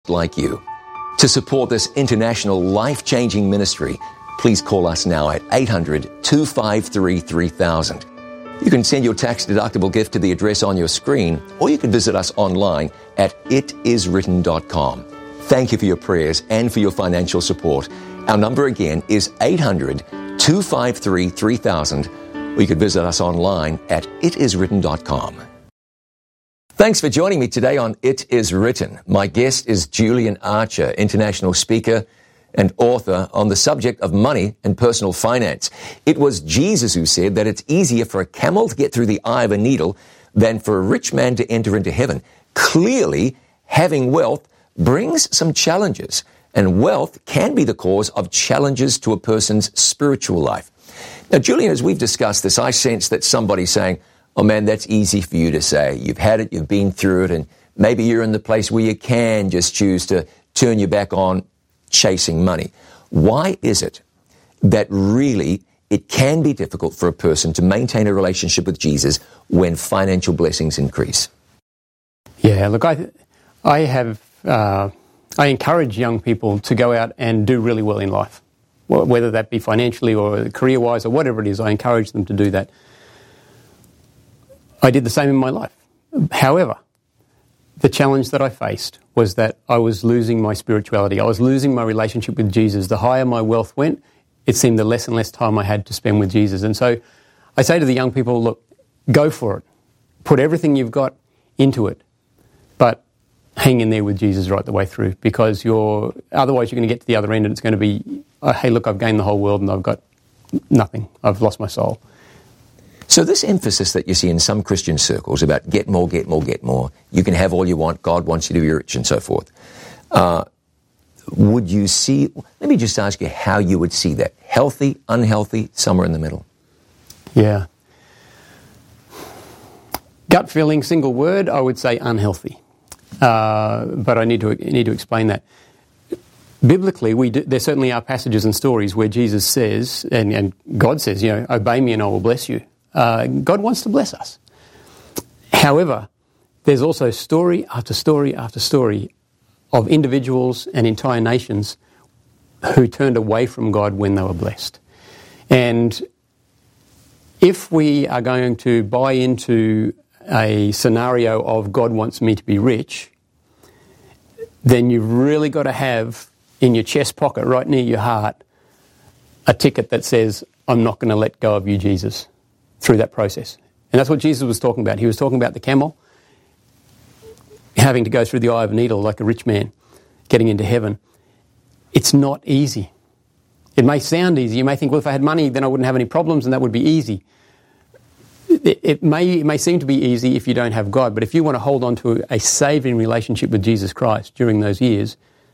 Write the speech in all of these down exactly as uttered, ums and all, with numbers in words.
just like you. To support this international life-changing ministry, please call us now at eight hundred, two five three, three thousand. You can send your tax-deductible gift to the address on your screen, or you can visit us online at it is written dot com. Thank you for your prayers and for your financial support. Our number again is eight hundred, two five three, three thousand, or you can visit us online at it is written dot com. Thanks for joining me today on It Is Written. My guest is Julian Archer, international speaker and author on the subject of money and personal finance. It was Jesus who said that it's easier for a camel to get through the eye of a needle than for a rich man to enter into heaven. Clearly, having wealth brings some challenges, and wealth can be the cause of challenges to a person's spiritual life. Now, Julian, as we've discussed this, I sense that somebody's saying, oh man, that's easy for you to say. You've had it, you've been through it, and maybe you're in the place where you can just choose to turn your back on chasing money. Why is it that really it can be difficult for a person to maintain a relationship with Jesus when financial blessings increase? Yeah, look, I, I have, uh, I encourage young people to go out and do really well in life, whether that be financially or career-wise or whatever it is. I encourage them to do that. I did the same in my life. However, the challenge that I faced was that I was losing my spirituality. I was losing my relationship with Jesus. The higher my wealth went, it seemed the less and less time I had to spend with Jesus. And so I say to the young people, look, go for it. Put everything you've got into it. But hang in there with Jesus right the way through, because you're otherwise you're going to get to the other end and it's going to be, oh, hey, look, I've gained the whole world and I've got nothing. I've lost my soul. So this emphasis that you see in some Christian circles about get more, get more, get more, you can have all you want, God wants you to be rich and so forth. Uh, would you see, let me just ask you how you would see that. Healthy, unhealthy, somewhere in the middle? Yeah. Gut feeling, single word, I would say unhealthy. Uh, but I need to need to explain that. Biblically, we do, there certainly are passages and stories where Jesus says, and, and God says, you know, obey me and I will bless you. Uh, God wants to bless us. However, there's also story after story after story of individuals and entire nations who turned away from God when they were blessed. And if we are going to buy into a scenario of God wants me to be rich, then you've really got to have in your chest pocket, right near your heart, a ticket that says, I'm not going to let go of you, Jesus, through that process. And that's what Jesus was talking about. He was talking about the camel having to go through the eye of a needle like a rich man getting into heaven. It's not easy. It may sound easy. You may think, well, if I had money, then I wouldn't have any problems and that would be easy. It, it, may, it may seem to be easy if you don't have God, but if you want to hold on to a saving relationship with Jesus Christ during those years,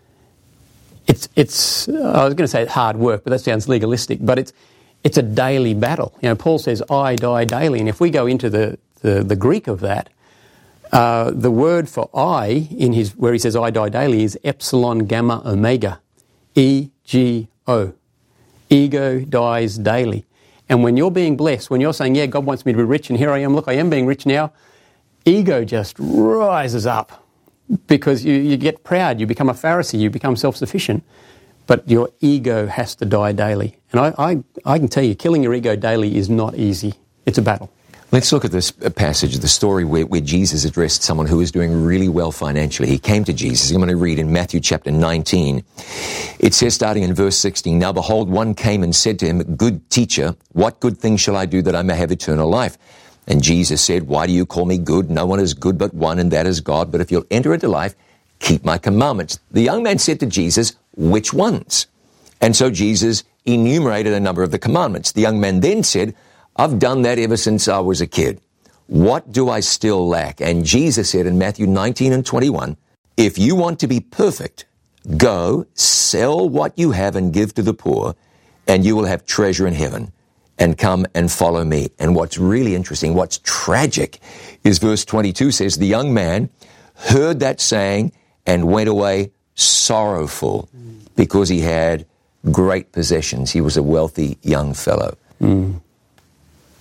it's, it's I was going to say hard work, but that sounds legalistic, but it's It's a daily battle. You know, Paul says, I die daily. And if we go into the, the, the Greek of that, uh, the word for I, in his where he says I die daily, is epsilon gamma omega, E G O. Ego dies daily. And when you're being blessed, when you're saying, yeah, God wants me to be rich, and here I am, look, I am being rich now, ego just rises up because you, you get proud, you become a Pharisee, you become self-sufficient. But your ego has to die daily. And I, I, I can tell you, killing your ego daily is not easy. It's a battle. Let's look at this passage, the story where, where Jesus addressed someone who was doing really well financially. He came to Jesus. I'm going to read in Matthew chapter nineteen. It says, starting in verse sixteen, Now behold, one came and said to him, Good teacher, what good thing shall I do that I may have eternal life? And Jesus said, Why do you call me good? No one is good but one, and that is God. But if you'll enter into life, keep my commandments. The young man said to Jesus, Which ones? And so Jesus enumerated a number of the commandments. The young man then said, I've done that ever since I was a kid. What do I still lack? And Jesus said in Matthew nineteen and twenty-one, If you want to be perfect, go, sell what you have and give to the poor, and you will have treasure in heaven. And come and follow me. And what's really interesting, what's tragic, is verse twenty-two says, The young man heard that saying and went away sorrowful because he had great possessions. He was a wealthy young fellow. Mm.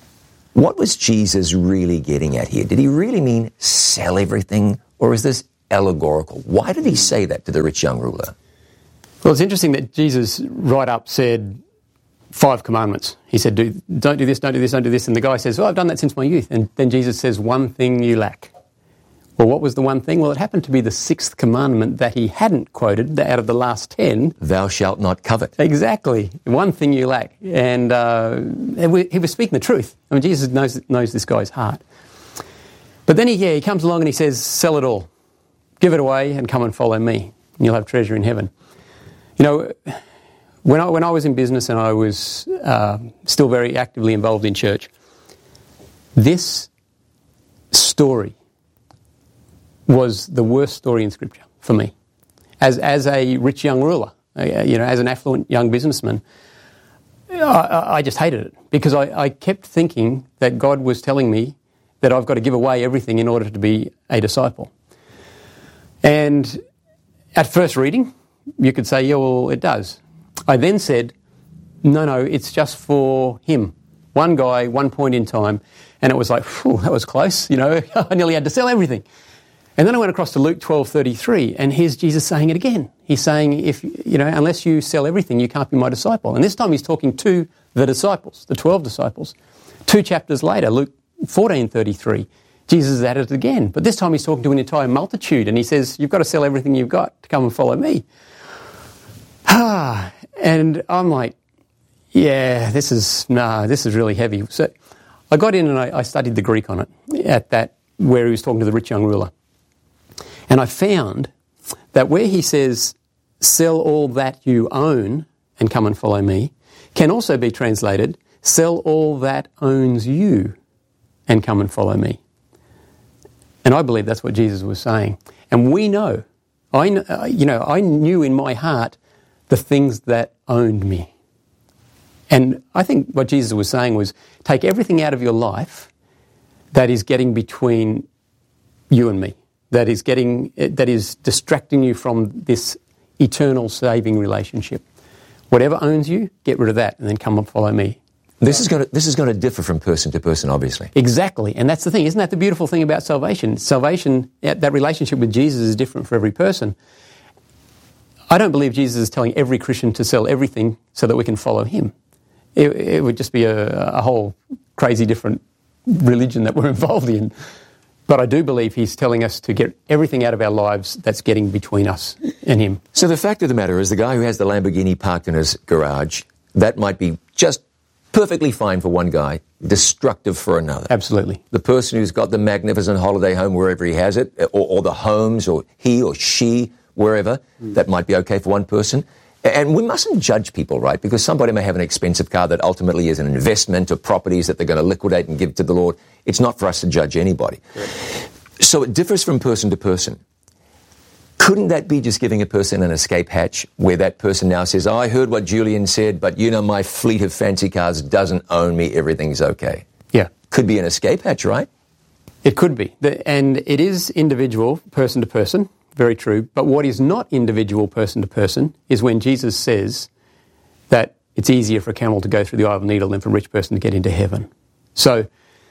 What was Jesus really getting at here? Did he really mean sell everything? Or is this allegorical. Why did he say that to the rich young ruler? Well, it's interesting that Jesus right up said five commandments. He said, do, don't do this, don't do this, don't do this. And the guy says, well, I've done that since my youth. And then Jesus says, one thing you lack. Well, what was the one thing? Well, it happened to be the sixth commandment that he hadn't quoted out of the last ten. Thou shalt not covet. Exactly. One thing you lack. And uh, he was speaking the truth. I mean, Jesus knows knows this guy's heart. But then he, yeah, he comes along and he says, sell it all. Give it away and come and follow me. And you'll have treasure in heaven. You know, when I, when I was in business and I was uh, still very actively involved in church, this story was the worst story in Scripture for me. As as a rich young ruler, uh, you know, as an affluent young businessman, I, I just hated it because I, I kept thinking that God was telling me that I've got to give away everything in order to be a disciple. And at first reading, you could say, yeah, well, it does. I then said, no, no, it's just for him. One guy, one point in time. And it was like, phew, that was close, you know, I nearly had to sell everything. And then I went across to Luke twelve thirty-three, and here's Jesus saying it again. He's saying, if you know, unless you sell everything, you can't be my disciple. And this time he's talking to the disciples, the twelve disciples. Two chapters later, Luke fourteen thirty-three, Jesus is at it again. But this time he's talking to an entire multitude, and he says, you've got to sell everything you've got to come and follow me. Ah, and I'm like, yeah, this is, nah, this is really heavy. So I got in and I, I studied the Greek on it at that, where he was talking to the rich young ruler. And I found that where he says, sell all that you own and come and follow me, can also be translated, sell all that owns you and come and follow me. And I believe that's what Jesus was saying. And we know, I, you know, I knew in my heart the things that owned me. And I think what Jesus was saying was, take everything out of your life that is getting between you and me. That is getting, that is distracting you from this eternal saving relationship. Whatever owns you, get rid of that and then come and follow me. This is going to, this is going to differ from person to person, obviously. Exactly. And that's the thing. Isn't that the beautiful thing about salvation? Salvation, that relationship with Jesus is different for every person. I don't believe Jesus is telling every Christian to sell everything so that we can follow him. It, it would just be a, a whole crazy different religion that we're involved in. But I do believe he's telling us to get everything out of our lives that's getting between us and him. So the fact of the matter is, the guy who has the Lamborghini parked in his garage, that might be just perfectly fine for one guy, destructive for another. Absolutely. The person who's got the magnificent holiday home wherever he has it, or, or the homes, or he or she, wherever, mm. that might be okay for one person. And we mustn't judge people, right? Because somebody may have an expensive car that ultimately is an investment or properties that they're going to liquidate and give to the Lord. It's not for us to judge anybody. Right. So it differs from person to person. Couldn't that be just giving a person an escape hatch where that person now says, oh, I heard what Julian said, but you know, my fleet of fancy cars doesn't own me. Everything's okay. Yeah. Could be an escape hatch, right? It could be. And it is individual, person to person. Very true. But what is not individual person to person is when Jesus says that it's easier for a camel to go through the eye of a needle than for a rich person to get into heaven. So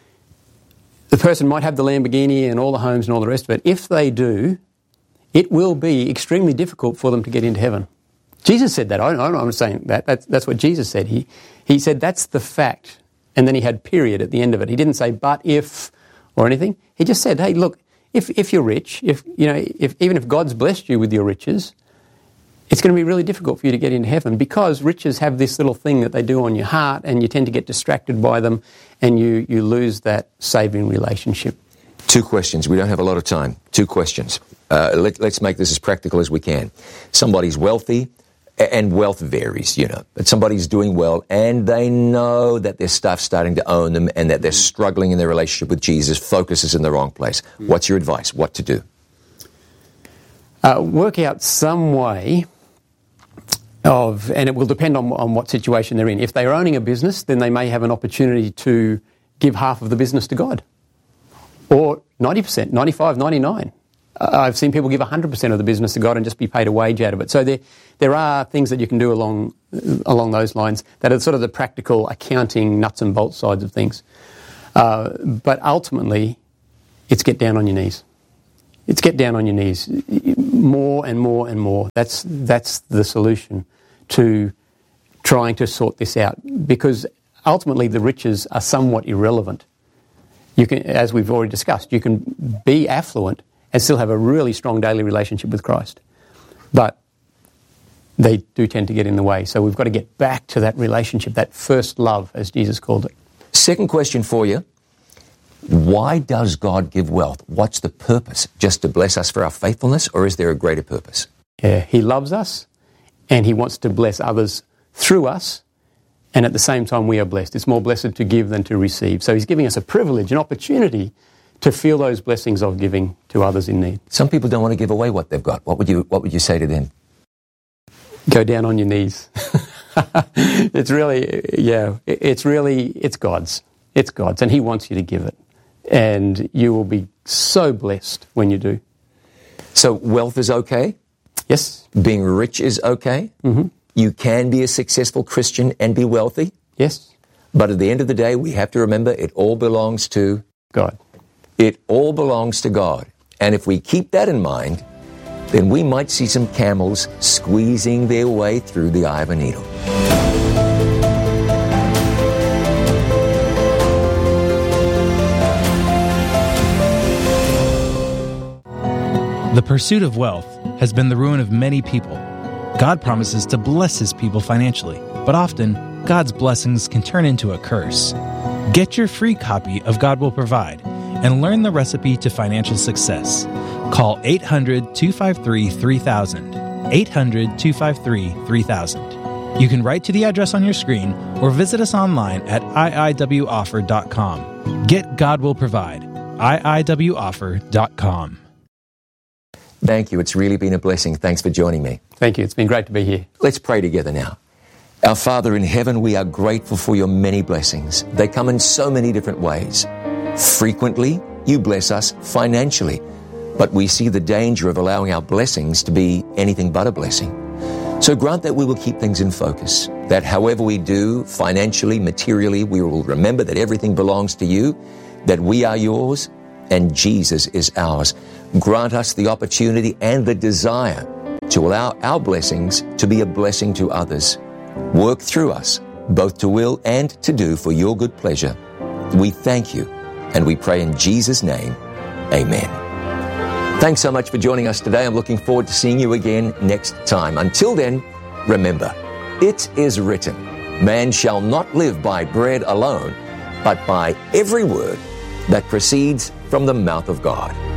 the person might have the Lamborghini and all the homes and all the rest of it. If they do, it will be extremely difficult for them to get into heaven. Jesus said that. I don't know, I'm saying that. That's, that's what Jesus said. He, he said that's the fact. And then he had period at the end of it. He didn't say but if or anything. He just said, hey, look, If if you're rich, if you know, if even if God's blessed you with your riches, it's going to be really difficult for you to get into heaven because riches have this little thing that they do on your heart, and you tend to get distracted by them, and you you lose that saving relationship. Two questions. We don't have a lot of time. Two questions. Uh, let, let's make this as practical as we can. Somebody's wealthy, and wealth varies, you know. But somebody's doing well, and they know that their stuff's starting to own them and that they're struggling in their relationship with Jesus. Focus is in the wrong place. What's your advice? What to do? Uh, work out some way of, and it will depend on, on what situation they're in. If they're owning a business, then they may have an opportunity to give half of the business to God. Or ninety percent, ninety-five, ninety-nine. I've seen people give one hundred percent of the business to God and just be paid a wage out of it. So there there are things that you can do along along those lines that are sort of the practical accounting nuts and bolts sides of things. Uh, but ultimately, it's get down on your knees. It's get down on your knees. More and more and more. That's, that's the solution to trying to sort this out. Because ultimately the riches are somewhat irrelevant. You can, as we've already discussed, you can be affluent and still have a really strong daily relationship with Christ. But they do tend to get in the way. So we've got to get back to that relationship, that first love, as Jesus called it. Second question for you. Why does God give wealth? What's the purpose? Just to bless us for our faithfulness, or is there a greater purpose? Yeah, he loves us and he wants to bless others through us, and at the same time we are blessed. It's more blessed to give than to receive. So he's giving us a privilege, an opportunity to feel those blessings of giving to others in need. Some people don't want to give away what they've got. What would you, what would you say to them? Go down on your knees. It's really, yeah, it's really, it's God's. It's God's, and he wants you to give it. And you will be so blessed when you do. So wealth is okay? Yes. Being rich is okay? Mm-hmm. You can be a successful Christian and be wealthy? Yes. But at the end of the day, we have to remember it all belongs to God. It all belongs to God. And if we keep that in mind, then we might see some camels squeezing their way through the eye of a needle. The pursuit of wealth has been the ruin of many people. God promises to bless his people financially, but often God's blessings can turn into a curse. Get your free copy of God Will Provide and learn the recipe to financial success. Call eight hundred, two five three, three thousand, eight hundred, two five three, three thousand. You can write to the address on your screen or visit us online at I I W offer dot com. Get God Will Provide, I I W offer dot com. Thank you. It's really been a blessing. Thanks for joining me. Thank you. It's been great to be here. Let's pray together now. Our Father in heaven, we are grateful for your many blessings. They come in so many different ways. Frequently, you bless us financially, but we see the danger of allowing our blessings to be anything but a blessing. So grant that we will keep things in focus, that however we do, financially, materially, we will remember that everything belongs to you, that we are yours, and Jesus is ours. Grant us the opportunity and the desire to allow our blessings to be a blessing to others. Work through us, both to will and to do for your good pleasure. We thank you, and we pray in Jesus' name, amen. Thanks so much for joining us today. I'm looking forward to seeing you again next time. Until then, remember, it is written, man shall not live by bread alone, but by every word that proceeds from the mouth of God.